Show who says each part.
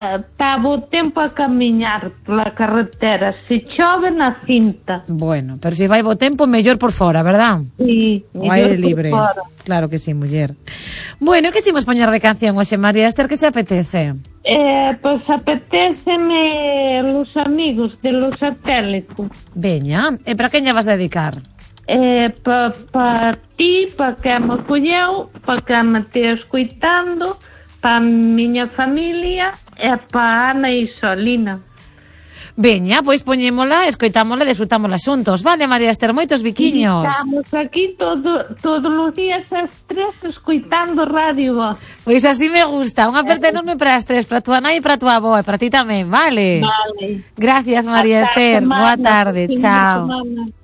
Speaker 1: Está bo tempo a camiñar pola carretera. Se chove na cinta.
Speaker 2: Bueno, pero se vai bo tempo, mellor por fora, verdad?
Speaker 1: Sí,
Speaker 2: O aire libre. Claro que sí, muller. Bueno, que chimos poñer de canción hoxe, María Ester, que che apetece?
Speaker 1: Pois apetéceme Los Amigos de Los Satélitos.
Speaker 2: Veña, e para quen lle vas dedicar?
Speaker 1: Pa ti, pa que me colleu, pa que me te escoitando, pa miña familia e pa Ana e Solina.
Speaker 2: Veña, pois poñémola, escoitámola e desfrutámola xuntos. Vale, María Ester, moitos biquiños.
Speaker 1: Estamos aquí todos os días as 3 escoitando Radio Voz.
Speaker 2: Pois así me gusta. Unha aperta enorme para as 3, para túa nai e para túa avó, e para ti tamén, vale?
Speaker 1: Vale.
Speaker 2: Gracias, María Ester. Boa tarde, chao.